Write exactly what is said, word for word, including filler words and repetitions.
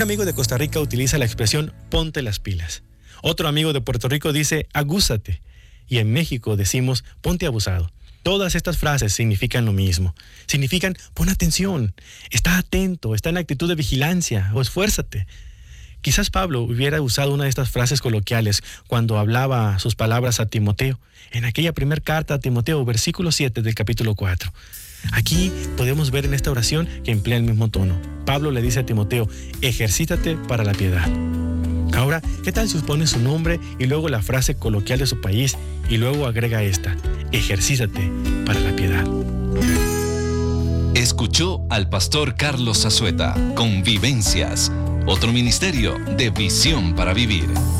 Un amigo de Costa Rica utiliza la expresión ponte las pilas. Otro amigo de Puerto Rico dice agúzate. Y en México decimos ponte abusado. Todas estas frases significan lo mismo. Significan pon atención, está atento, está en actitud de vigilancia o esfuérzate. Quizás Pablo hubiera usado una de estas frases coloquiales cuando hablaba sus palabras a Timoteo, en aquella primera carta a Timoteo, versículo siete del capítulo cuatro. Aquí podemos ver en esta oración que emplea el mismo tono. Pablo le dice a Timoteo, ejercítate para la piedad. Ahora, ¿qué tal si pone su nombre y luego la frase coloquial de su país y luego agrega esta, ejercítate para la piedad? Escuchó al pastor Carlos Zazueta con Vivencias, otro ministerio de Visión para Vivir.